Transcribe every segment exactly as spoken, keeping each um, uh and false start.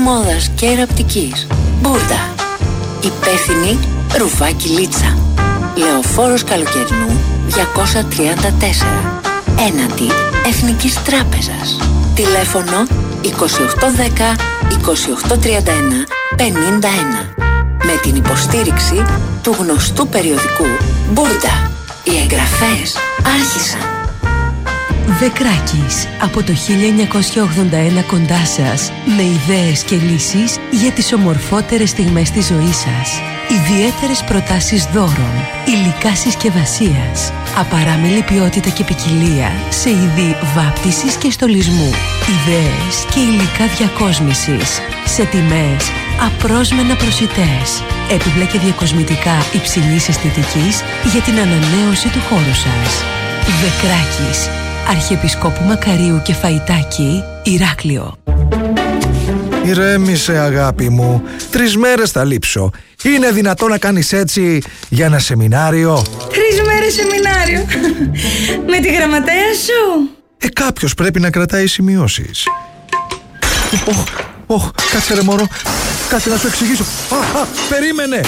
μόδας και εραπτικής. Μπούρτα. Υπεύθυνη Ρουφάκη Λίτσα. Λεωφόρος Καλοκαιρινού διακόσια τριάντα τέσσερα. Έναντι Εθνικής Τράπεζας. Τηλέφωνο είκοσι οκτώ δέκα είκοσι οκτώ τριάντα ένα πενήντα ένα. Με την υποστήριξη του γνωστού περιοδικού Μπούρτα. Οι εγγραφές άρχισαν. Δεκράκης, από το χίλια εννιακόσια ογδόντα ένα κοντά σας, με ιδέες και λύσεις για τις ομορφότερες στιγμές της ζωής σας. Ιδιαίτερες προτάσεις δώρων, υλικά συσκευασίας, απαράμιλη ποιότητα και ποικιλία σε είδη βάπτισης και στολισμού, ιδέες και υλικά διακόσμησης, σε τιμές απρόσμενα προσιτές, έπιπλα και διακοσμητικά υψηλής αισθητικής για την ανανέωση του χώρου σας. Δεκράκης, Αρχιεπισκόπου Μακαρίου και Φαϊτάκη, Ηράκλειο. Ηρέμησε, αγάπη μου. Τρεις μέρες θα λείψω. Είναι δυνατό να κάνεις έτσι για ένα σεμινάριο? Τρεις μέρες σεμινάριο? Με τη γραμματέα σου? Ε, κάποιος πρέπει να κρατάει σημειώσεις. Ωχ, ωχ, κάτσε ρε μωρό. Κάτσε να σου εξηγήσω. Α, α, περίμενε.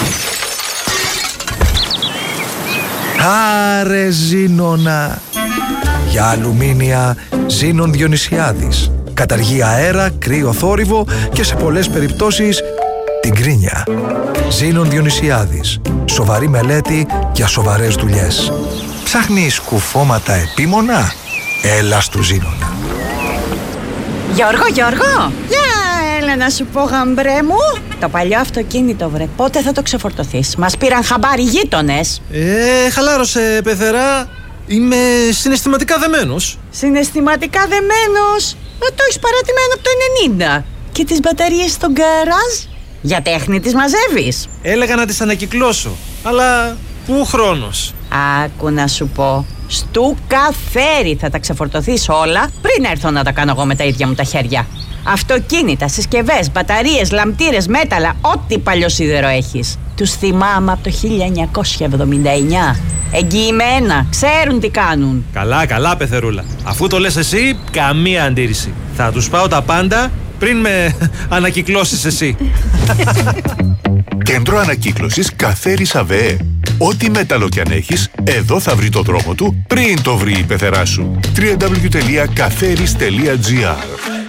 Άρε Ζήνονα. Για αλουμίνια Ζήνων Διονυσιάδης. Καταργεί αέρα, κρύο θόρυβο και σε πολλές περιπτώσεις την κρίνια. Ζήνων Διονυσιάδης. Σοβαρή μελέτη για σοβαρές δουλειές. Ψάχνεις κουφώματα επίμονα? Έλα στου Ζήνονα. Γιώργο, Γιώργο! Για έλα να σου πω, γαμπρέ μου. Το παλιό αυτοκίνητο, βρε, πότε θα το ξεφορτωθείς? Μας πήραν χαμπάρι γείτονες. Ε, χαλάρωσε, πεθερά. Είμαι συναισθηματικά δεμένος. Συναισθηματικά δεμένος? Ε, το έχεις παρατημένο από το ενενήντα. Και τις μπαταρίες στο γκαράζ? Για τέχνη τις μαζεύεις? Έλεγα να τις ανακυκλώσω, αλλά πού χρόνος? Άκου να σου πω. Στου καφέρι θα τα ξεφορτωθείς όλα πριν έρθω να τα κάνω εγώ με τα ίδια μου τα χέρια. Αυτοκίνητα, συσκευές, μπαταρίες, λαμπτήρες, μέταλλα, ό,τι παλιό σίδερο έχεις. Τους θυμάμαι από το χίλια εννιακόσια εβδομήντα εννιά. Εγγυημένα, ξέρουν τι κάνουν. Καλά, καλά, πεθερούλα. Αφού το λες εσύ, καμία αντίρρηση. Θα τους πάω τα πάντα πριν με ανακυκλώσεις εσύ. Κέντρο Ανακύκλωσης Καφέρης ΑΒΕ. Ό,τι μέταλλο κι αν έχεις, εδώ θα βρει το δρόμο του πριν το βρει η πεθερά σου. double-u double-u double-u τελεία καφέρης τελεία τζι άρ.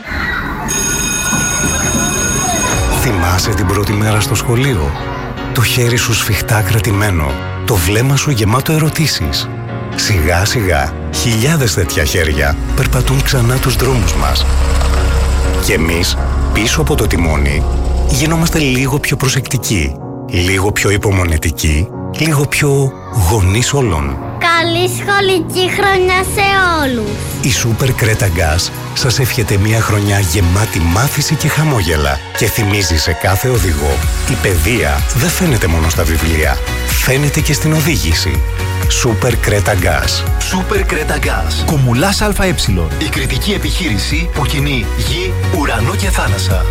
Θυμάσαι την πρώτη μέρα στο σχολείο? Το χέρι σου σφιχτά κρατημένο, το βλέμμα σου γεμάτο ερωτήσεις. Σιγά σιγά, χιλιάδες τέτοια χέρια περπατούν ξανά τους δρόμους μας. Και εμείς, πίσω από το τιμόνι, γινόμαστε λίγο πιο προσεκτικοί, λίγο πιο υπομονετικοί, λίγο πιο γονείς όλων. Καλή σχολική χρονιά σε όλους! Η Super Creta Gas σας εύχεται μια χρονιά γεμάτη μάθηση και χαμόγελα και θυμίζει σε κάθε οδηγό: η παιδεία δεν φαίνεται μόνο στα βιβλία, φαίνεται και στην οδήγηση. Super Creta Gas. Super Creta Gas. Κομουλάς ΑΕ. Η κριτική επιχείρηση που κινεί γη, ουρανό και θάλασσα.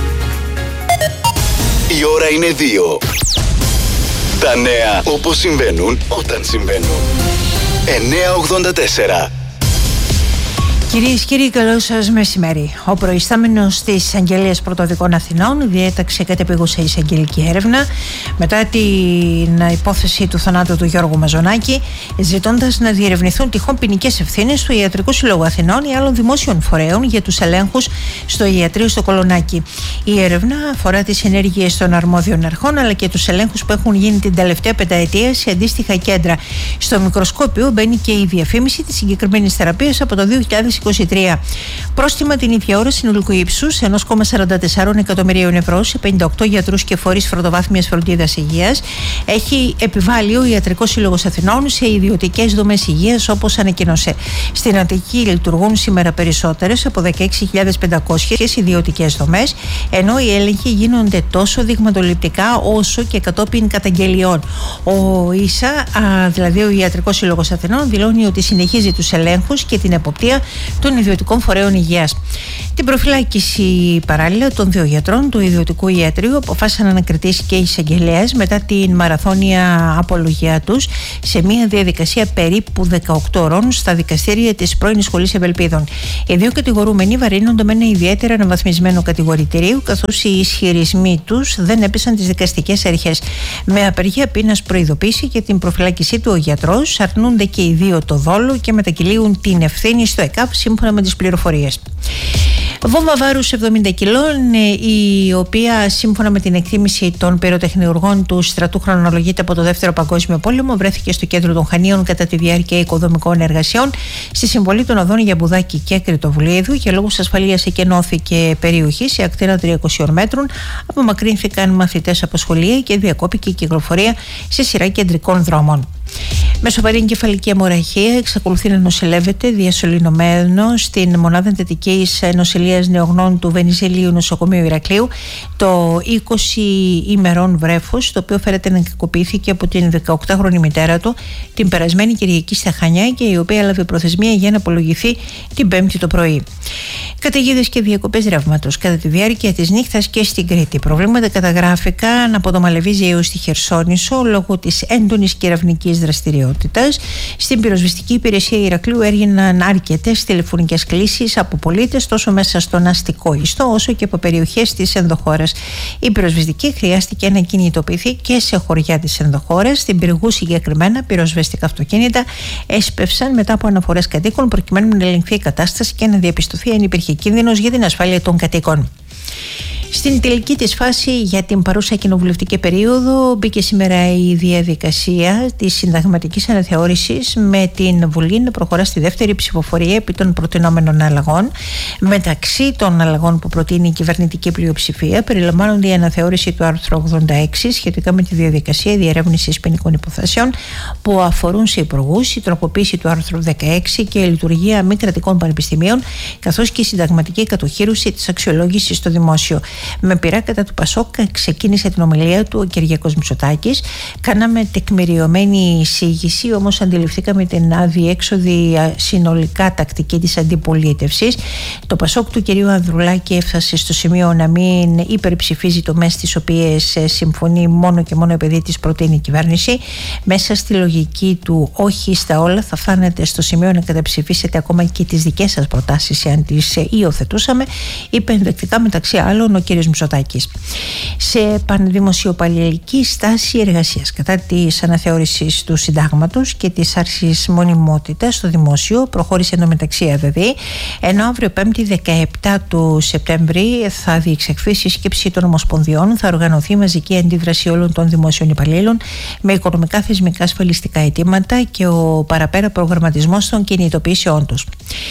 Η ώρα είναι δύο. Τα νέα όπως συμβαίνουν όταν συμβαίνουν. εννιακόσια ογδόντα τέσσερα. Κυρίες και κύριοι, καλό σας μεσημέρι. Ο προϊστάμενος της Εισαγγελίας Πρωτοδικών Αθηνών διέταξε κατεπίγουσα εισαγγελική έρευνα μετά την υπόθεση του θανάτου του Γιώργου Μαζονάκη, ζητώντας να διερευνηθούν τυχόν ποινικές ευθύνες του Ιατρικού Συλλόγου Αθηνών ή άλλων δημόσιων φορέων για τους ελέγχους στο ιατρείο στο Κολονάκι. Η έρευνα αφορά τις ενέργειες των αρμόδιων αρχών αλλά και τους ελέγχους που έχουν γίνει την τελευταία πενταετία σε αντίστοιχα κέντρα. Στο μικροσκόπιο μπαίνει και η διαφήμιση της συγκεκριμένης θεραπείας από το δύο χιλιάδες είκοσι τρία. Πρόστιμα την ίδια ώρα συνολικού ύψους ενός κόμμα σαράντα τέσσερα εκατομμυρίων ευρώ σε πενήντα οκτώ γιατρούς και φορείς πρωτοβάθμιας φροντίδας υγείας έχει επιβάλει ο Ιατρικός Σύλλογος Αθηνών σε ιδιωτικές δομές υγείας, όπως ανακοίνωσε. Στην Αττική λειτουργούν σήμερα περισσότερες από δεκαέξι χιλιάδες πεντακόσιες ιδιωτικές δομές, ενώ οι έλεγχοι γίνονται τόσο δειγματοληπτικά όσο και κατόπιν καταγγελιών. Ο ΙΣΑ, δηλαδή ο Ιατρικός Σύλλογος Αθηνών, δηλώνει ότι συνεχίζει τους ελέγχους και την εποπτεία των ιδιωτικών φορέων υγείας. Την προφυλάκηση παράλληλα των δύο γιατρών του ιδιωτικού ιατρείου αποφάσισαν να ανακριτήσει και η εισαγγελέας μετά την μαραθώνια απολογία τους σε μια διαδικασία περίπου δεκαοκτώ ώρων στα δικαστήρια της πρώην Σχολής Ευελπίδων. Οι δύο κατηγορούμενοι βαρύνονται με ένα ιδιαίτερα αναβαθμισμένο κατηγορητηρίο, καθώς οι ισχυρισμοί τους δεν έπεσαν τις δικαστικές αρχές. Με απεργία πείνας προειδοποίηση για την προφυλάκησή του ο γιατρός, αρνούνται και οι δύο το δόλο και μετακυλίουν την ευθύνη στο ΕΚΑΒ σύμφωνα με τις πληροφορίες. Βόμβα βάρους εβδομήντα κιλών, η οποία σύμφωνα με την εκτίμηση των πυροτεχνιουργών του στρατού χρονολογείται από το Δεύτερο Παγκόσμιο Πόλεμο, βρέθηκε στο κέντρο των Χανίων κατά τη διάρκεια οικοδομικών εργασιών στη συμβολή των οδών Γιαμπουδάκη και Κρητοβουλίδου. Για λόγους ασφαλείας εκενώθηκε περιοχή σε ακτίνα τριακοσίων μέτρων, απομακρύνθηκαν μαθητές από σχολεία και διακόπηκε η κυκλοφορία σε σειρά κεντρικών δρόμων. Με σοβαρή εγκεφαλική αιμορραγία εξακολουθεί να νοσηλεύεται διασωληνωμένο στην μονάδα εντατικής νοσηλείας νεογνών του Βενιζελίου Νοσοκομείου Ηρακλείου το είκοσι ημερών βρέφος, το οποίο φέρεται να κακοποιήθηκε από την δεκαοκτάχρονη μητέρα του την περασμένη Κυριακή στα Χανιά και η οποία έλαβε προθεσμία για να απολογηθεί την Πέμπτη το πρωί. Καταιγίδες και διακοπές ρεύματος κατά τη διάρκεια της νύχτας και στην Κρήτη. Προβλήματα καταγράφηκαν από το Μαλεβίζι έως τη Χερσόνησο λόγω της έντονης κεραυνικής δραστηριότητας. Στην πυροσβεστική υπηρεσία Ηρακλείου έγιναν αρκετές τηλεφωνικές κλήσεις από πολίτες τόσο μέσα στον αστικό ιστό όσο και από περιοχές της ενδοχώρας. Η πυροσβεστική χρειάστηκε να κινητοποιηθεί και σε χωριά της ενδοχώρας. Στην Πυργού συγκεκριμένα πυροσβεστικά αυτοκίνητα έσπευσαν μετά από αναφορές κατοίκων προκειμένου να ελεγχθεί η κατάσταση και να διαπιστωθεί αν υπήρχε κίνδυνος για την ασφάλεια των κατοίκων. Στην τελική της φάση για την παρούσα κοινοβουλευτική περίοδο μπήκε σήμερα η διαδικασία της συνταγματικής αναθεώρησης με την Βουλή να προχωρά στη δεύτερη ψηφοφορία επί των προτινόμενων αλλαγών. Μεταξύ των αλλαγών που προτείνει η κυβερνητική πλειοψηφία περιλαμβάνονται η αναθεώρηση του άρθρου ογδόντα έξι σχετικά με τη διαδικασία διερεύνησης ποινικών υποθέσεων που αφορούν σε υπουργούς, η τροποποίηση του άρθρου δεκαέξι και η λειτουργία μη κρατικών πανεπιστημίων, καθώς και η συνταγματική κατοχήρωση της αξιολόγησης στο δημόσιο. Με πειρά κατά του Πασόκ ξεκίνησε την ομιλία του ο Κυριάκος Μητσοτάκης. Κάναμε τεκμηριωμένη εισήγηση, όμως αντιληφθήκαμε την αδιέξοδη συνολικά τακτική της αντιπολίτευσης. Το Πασόκ του κυρίου Ανδρουλάκη έφτασε στο σημείο να μην υπερψηφίζει τομές τις οποίες συμφωνεί μόνο και μόνο επειδή τις προτείνει η κυβέρνηση. Μέσα στη λογική του όχι στα όλα θα φτάνετε στο σημείο να καταψηφίσετε ακόμα και τις δικές σας προτάσεις εάν τις υιοθετούσαμε, είπε ενδεικτικά μεταξύ άλλων ο κ. Μητσοτάκης. Σε πανδημοσιοπαλληλική στάση εργασίας κατά της αναθεώρησης του συντάγματος και της άρσης μονιμότητας στο δημόσιο προχώρησε εντωμεταξύ η ΑΔΔ, ενώ αύριο Πέμπτη δεκαεπτά του Σεπτέμβρη θα διεξαχθεί σύσκεψη των Ομοσπονδιών, θα οργανωθεί μαζική αντίδραση όλων των δημόσιων υπαλλήλων με οικονομικά θεσμικά ασφαλιστικά αιτήματα και ο παραπέρα προγραμματισμός των κινητοποιήσεών τους.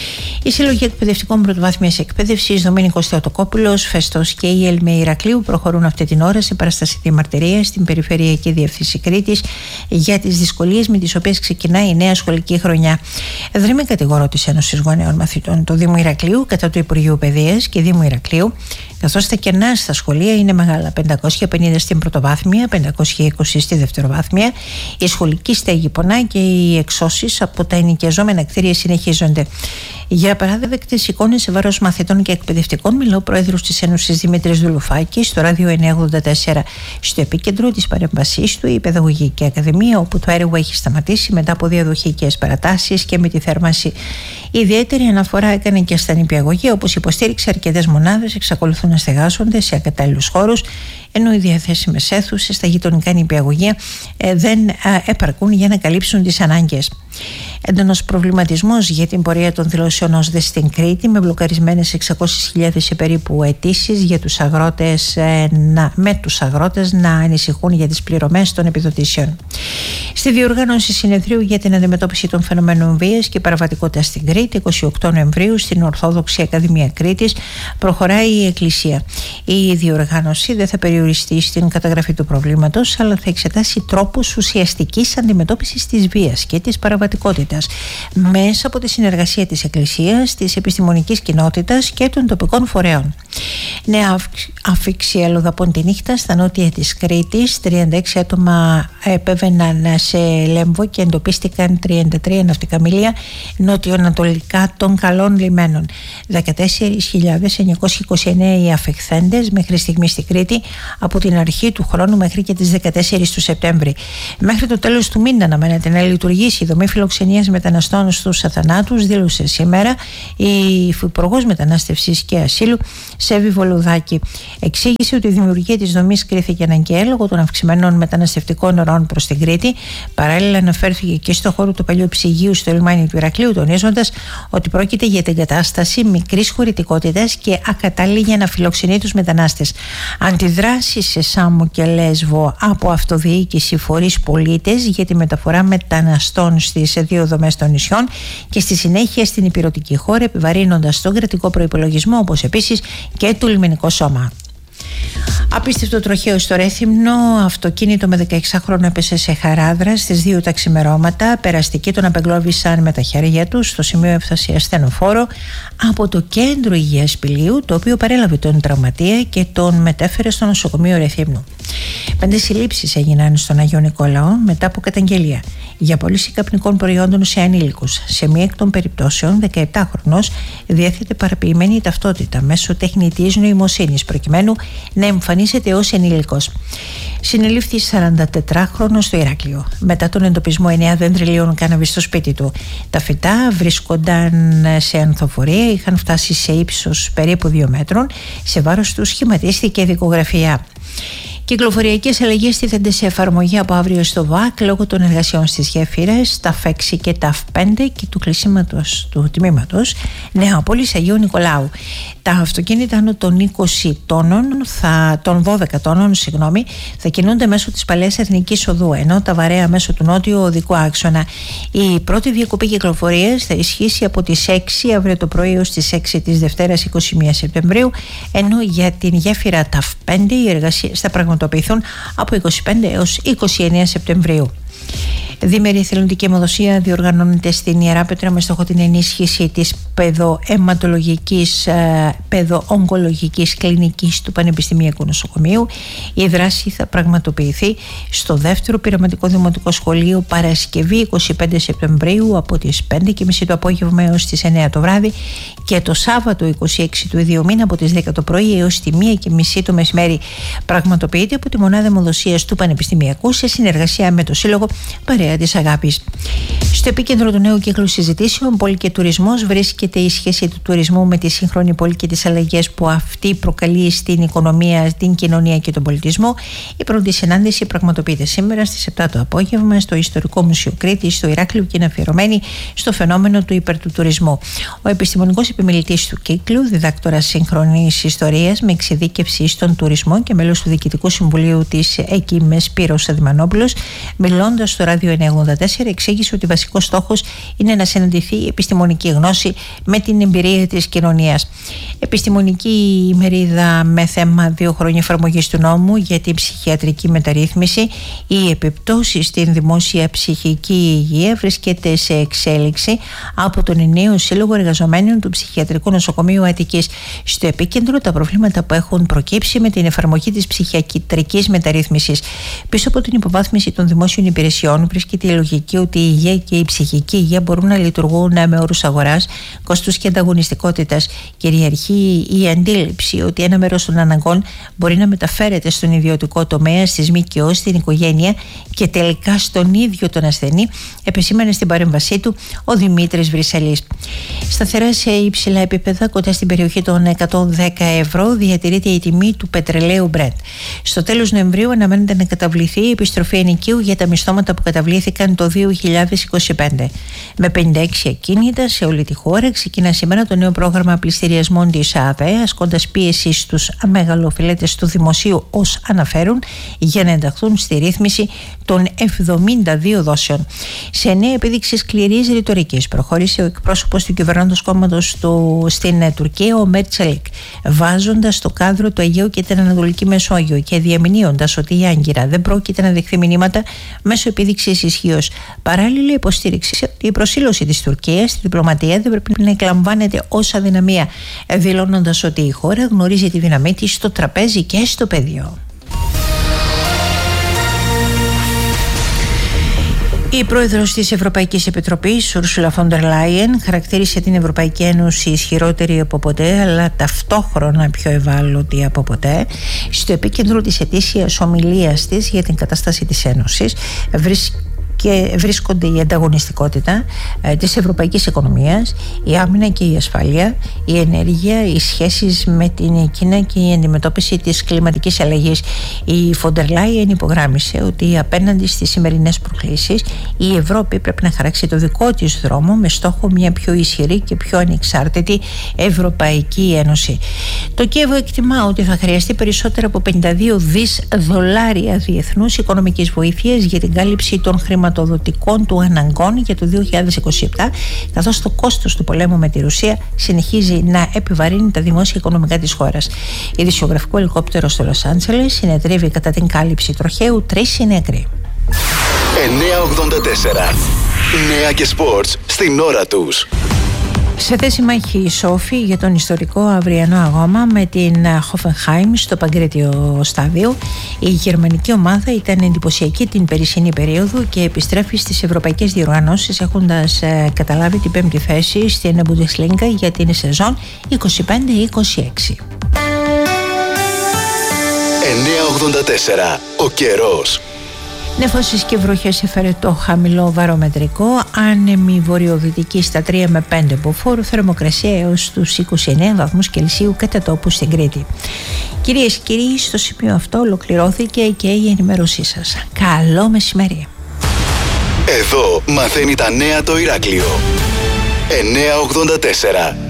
Η Συλλογή Εκπαιδευτικών Πρωτοβάθμιας Εκπαίδευσης Δομήνικος Θεοτοκόπουλος, Φεστός και η ΕΛΜΕ Ηρακλείου προχωρούν αυτή την ώρα σε παραστάση διαμαρτυρία στην Περιφερειακή Διεύθυνση Κρήτης για τις δυσκολίες με τις οποίες ξεκινάει η νέα σχολική χρονιά. Δεν είμαι κατηγορό της Ένωσης Γονέων Μαθητών του Δήμου Ηρακλείου κατά του Υπουργείου Παιδείας και Δήμου Ηρακλείου, καθώς τα κενά στα σχολεία είναι μεγάλα. πεντακόσια πενήντα στην πρωτοβάθμια, πεντακόσια είκοσι στη δευτεροβάθμια. Η σχολική στέγη πονά και οι εξώσεις από τα ενοικιαζόμενα κτίρια συνεχίζονται. Για παράδεκτες εικόνες σε βάρος μαθητών και εκπαιδευτικών, μιλά ο πρόεδρος της Ένωσης Δημήτρης Δουλουφάκης στο ράδιο εννιακόσια ογδόντα τέσσερα. Στο επίκεντρο της παρέμβασής του η Παιδαγωγική Ακαδημία, όπου το έργο έχει σταματήσει μετά από διαδοχικές παρατάσεις και με τη θέρμανση. Ιδιαίτερη αναφορά έκανε και στα νηπιαγωγεία, όπως υποστήριξε αρκετές μονάδες εξακολουθούν να στεγάζονται σε ακατάλληλους χώρους, ενώ οι διαθέσιμες αίθουσες στα γειτονικά νηπιαγωγεία ε, δεν ε, επαρκούν για να καλύψουν τις ανάγκες. Έντονος προβληματισμός για την πορεία των δηλώσεων ως δε στην Κρήτη, με μπλοκαρισμένες εξακόσιες χιλιάδες περίπου αιτήσεις για τους αγρότες, ε, να, με τους αγρότες να ανησυχούν για τις πληρωμές των επιδοτήσεων. Στη διοργάνωση συνεδρίου για την αντιμετώπιση των φαινομένων βίας και παραβατικότητας στην Κρήτη, είκοσι οκτώ Νοεμβρίου, στην Ορθόδοξη Ακαδημία Κρήτης, προχωράει η Εκκλησία. Η διοργάνωση δεν θα περιοριστεί στην καταγραφή του προβλήματος, αλλά θα εξετάσει τρόπους ουσιαστικής αντιμετώπισης της βίας και της παραβατικότητας μέσα από τη συνεργασία της Εκκλησίας, της επιστημονικής κοινότητας και των τοπικών φορέων. Νέα άφιξη αλλοδαπών τη νύχτα στα νότια της Κρήτης. τριάντα έξι άτομα επέβαιναν σε Λέμβο και εντοπίστηκαν τριάντα τρία ναυτικά μίλια νότιο-ανατολικά των καλών λιμένων. δεκατέσσερις χιλιάδες εννιακόσιοι είκοσι εννέα οι αφεχθέντες μέχρι στιγμή στη Κρήτη από την αρχή του χρόνου μέχρι και τις δεκατέσσερις του Σεπτέμβρη. Μέχρι το τέλος του μήνα αναμένεται να λειτουργήσει η δομή φιλοξενίας μεταναστών στους Αθανάτους, δήλωσε σήμερα η Υφυπουργός Μετανάστευσης και Ασύλου Σέβη Βολουδάκη. Εξήγησε ότι η δημιουργία της δομής κρίθηκε αναγκαία λόγω των αυξημένων μεταναστευτικών ροών προς την Κρήτη. Παράλληλα, αναφέρθηκε και στο χώρο του παλιού ψυγείου στο λιμάνι του Ηρακλείου, τονίζοντας ότι πρόκειται για την κατάσταση μικρής χωρητικότητας και ακατάλληλη για να φιλοξενεί τους μετανάστες. Αντιδράσεις σε Σάμο και Λέσβο από αυτοδιοίκηση, φορείς, πολίτες για τη μεταφορά μεταναστών στις δύο δομές των νησιών και στη συνέχεια στην υπηρετική χώρα, επιβαρύνοντας τον κρατικό προϋπολογισμό, όπως επίσης και το λιμενικό σώμα. Απίστευτο τροχαίο στο Ρέθυμνο. Αυτοκίνητο με δεκαεξάχρονο έπεσε σε χαράδρα στις δύο τα ξημερώματα. Περαστικοί τον απεγκλώβησαν με τα χέρια τους. Στο σημείο έφτασε ασθενοφόρο από το κέντρο υγείας Πηλίου, το οποίο παρέλαβε τον τραυματία και τον μετέφερε στο νοσοκομείο Ρεθύμνου. Πέντε συλλήψεις έγιναν στον Αγίο Νικόλαο μετά από καταγγελία για πώληση καπνικών προϊόντων σε ανήλικους. Σε μία εκ των περιπτώσεων, δεκαεπτάχρονος διέθετε παραποιημένη ταυτότητα μέσω τεχνητής νοημοσύνης προκειμένου να εμφανίζεται ως ενήλικος. Συνελήφθη σαραντατετράχρονος στο Ηράκλειο μετά τον εντοπισμό εννέα δέντριλίων κάναβης στο σπίτι του. Τα φυτά βρίσκονταν σε ανθοφορία, είχαν φτάσει σε ύψος περίπου δύο μέτρων. Σε βάρος του σχηματίστηκε δικογραφία. Κυκλοφοριακές αλλαγές τίθενται σε εφαρμογή από αύριο στο ΒΑΚ λόγω των εργασιών στις γέφυρες, τα ΦΕΞι και τα Φ5 και του κλεισίματος του τμήματος Νεάπολης Αγίου Νικολάου. Τα αυτοκίνητα άνω των είκοσι τόνων, θα, των δώδεκα τόνων, συγγνώμη, θα κινούνται μέσω της Παλαιάς Εθνικής Οδού, ενώ τα βαρέα μέσω του νότιου οδικού άξονα. Η πρώτη διακοπή κυκλοφορίας θα ισχύσει από τις έξι αύριο το πρωί ως τις έξι της Δευτέρας εικοστή πρώτη Σεπτεμβρίου, ενώ για την γέφυρα τα Φ5 οι εργασίες θα πραγματοποιηθούν από είκοσι πέντε έως είκοσι εννέα Σεπτεμβρίου. Δίμερη εθελοντική αιμοδοσία διοργανώνεται στην Ιεράπετρα με στόχο την ενίσχυση της παιδοαιματολογικής, παιδοογκολογικής κλινικής του Πανεπιστημιακού Νοσοκομείου. Η δράση θα πραγματοποιηθεί στο δεύτερο πειραματικό δημοτικό σχολείο Παρασκευή εικοστή πέμπτη Σεπτεμβρίου από τις πέντε και μισή το απόγευμα έως τις εννέα το βράδυ και το Σάββατο εικοστή έκτη του ίδιου μήνα από τις δέκα το πρωί έως τη μία και μισή το μεσημέρι. Πραγματοποιείται από τη Μονάδα Αιμοδοσίας του Πανεπιστημιακού σε συνεργασία με το Σύλλογο Παρέα της Αγάπης. Στο επίκεντρο του νέου κύκλου συζητήσεων, πόλη και τουρισμός, βρίσκεται η σχέση του τουρισμού με τη σύγχρονη πόλη και τις αλλαγές που αυτή προκαλεί στην οικονομία, την κοινωνία και τον πολιτισμό. Η πρώτη συνάντηση πραγματοποιείται σήμερα στις επτά το απόγευμα στο Ιστορικό Μουσείο Κρήτης, στο Ηράκλειο, και είναι αφιερωμένη στο φαινόμενο του υπερτουρισμού. Ο επιστημονικός επιμελητής του κύκλου, διδάκτορας σύγχρονης ιστορίας με εξειδίκευση στον τουρισμό και μέλος του Διοικητικού Συμβουλίου της ΕΚΙΜΕ, Σπύρος Αδημανόπουλος, μιλώντας στο Ράδιο εννιακόσια ογδόντα τέσσερα, εξήγησε ότι βασικός στόχος είναι να συναντηθεί η επιστημονική γνώση με την εμπειρία της κοινωνίας. Επιστημονική ημερίδα με θέμα δύο χρόνια εφαρμογής του νόμου για την ψυχιατρική μεταρρύθμιση. Οι επιπτώσεις στην δημόσια ψυχική υγεία βρίσκεται σε εξέλιξη από τον νέο Σύλλογο Εργαζομένων του Ψυχιατρικού Νοσοκομείου Αττικής. Στο επίκεντρο τα προβλήματα που έχουν προκύψει με την εφαρμογή της ψυχιατρικής μεταρρύθμισης. Πίσω από την υποβάθμιση των δημόσιων υπηρεσιών βρίσκεται η λογική ότι η υγεία και η ψυχική υγεία μπορούν να λειτουργούν με όρους αγοράς, κόστους και ανταγωνιστικότητας. Κυριαρχεί η αντίληψη ότι ένα μέρος των αναγκών μπορεί να μεταφέρεται στον ιδιωτικό τομέα, στις ΜΚΟ, στην οικογένεια και τελικά στον ίδιο τον ασθενή, επεσήμανε στην παρέμβασή του ο Δημήτρης Βρυσαλής. Σταθερά σε υψηλά επίπεδα, κοντά στην περιοχή των εκατόν δέκα ευρώ, διατηρείται η τιμή του πετρελαίου Brent. Στο τέλος Νοεμβρίου αναμένεται να καταβληθεί η επιστροφή ενοικίου για τα μισθώματα που καταβλήθηκαν το δύο χιλιάδες είκοσι είκοσι πέντε. Με πενήντα έξι ακίνητα σε όλη τη χώρα ξεκινά σήμερα το νέο πρόγραμμα πληστηριασμών της ΑΔΕ, ασκώντας πίεση στους αμεγαλοφιλέτες του δημοσίου, ως αναφέρουν, για να ενταχθούν στη ρύθμιση των εβδομήντα δύο δόσεων. Σε νέα επίδειξη σκληρής ρητορικής προχώρησε ο εκπρόσωπος του κυβερνώντος κόμματος του στην Τουρκία, ο Μέρτσελικ, βάζοντας στο κάδρο το Αιγαίο και την Ανατολική Μεσόγειο και διαμηνύοντας ότι η Άγκυρα δεν πρόκειται να δεχθεί μηνύματα μέσω επίδειξης ισχύως. Παράλληλα, υποστήριξε ότι η προσήλωση της Τουρκίας στη διπλωματία δεν πρέπει να εκλαμβάνεται ως αδυναμία, δηλώνοντας ότι η χώρα γνωρίζει τη δύναμή της στο τραπέζι και στο πεδίο. Η πρόεδρος της Ευρωπαϊκής Επιτροπής, Ursula von der Leyen, χαρακτήρισε την Ευρωπαϊκή Ένωση ισχυρότερη από ποτέ, αλλά ταυτόχρονα πιο ευάλωτη από ποτέ. Στο επίκεντρο της ετήσιας ομιλίας της για την κατάσταση της Ένωσης και βρίσκονται η ανταγωνιστικότητα ε, της ευρωπαϊκής οικονομίας, η άμυνα και η ασφάλεια, η ενέργεια, οι σχέσεις με την Κίνα και η αντιμετώπιση της κλιματικής αλλαγής. Η Φοντερ Λάιεν υπογράμμισε ότι απέναντι στις σημερινές προκλήσεις η Ευρώπη πρέπει να χαράξει το δικό της δρόμο με στόχο μια πιο ισχυρή και πιο ανεξάρτητη Ευρωπαϊκή Ένωση. Το Κίεβο εκτιμά ότι θα χρειαστεί περισσότερα από πενήντα δύο δις δολάρια διεθνούς οικονομικής βοήθειας για την κάλυψη των χρηματοδοτικών χρηματοδοτικών του αναγκών για το δύο χιλιάδες είκοσι επτά, καθώς το κόστος του πολέμου με τη Ρωσία συνεχίζει να επιβαρύνει τα δημόσια οικονομικά της χώρας. Ειδησιογραφικό ελικόπτερο στο Λος Άντζελες συνεδρεύει κατά την κάλυψη τροχαίου, τρεις είναι νεκροί. εννιακόσια ογδόντα τέσσερα. Νέα και σπορτς στην ώρα τους. Σε θέση μάχη η Σόφη για τον ιστορικό αυριανό αγώνα με την Hoffenheim στο Παγκρίτιο Στάδιο. Η γερμανική ομάδα ήταν εντυπωσιακή την περσινή περίοδο και επιστρέφει στις ευρωπαϊκές διοργανώσεις, έχοντας ε, καταλάβει την πέμπτη θέση στην Bundesliga για την σεζόν είκοσι πέντε είκοσι έξι. εννιακόσια ογδόντα τέσσερα. Ο καιρός. Νεφώσεις και βροχές έφερε το χαμηλό βαρομετρικό, άνεμη βορειοδυτική στα τρία με πέντε μποφόρ, θερμοκρασία έως τους είκοσι εννέα βαθμούς Κελσίου κατά τόπου στην Κρήτη. Κυρίες και κύριοι, στο σημείο αυτό ολοκληρώθηκε και η ενημέρωσή σας. Καλό μεσημέρι. Εδώ μαθαίνει τα νέα το Ηράκλειο. εννιακόσια ογδόντα τέσσερα.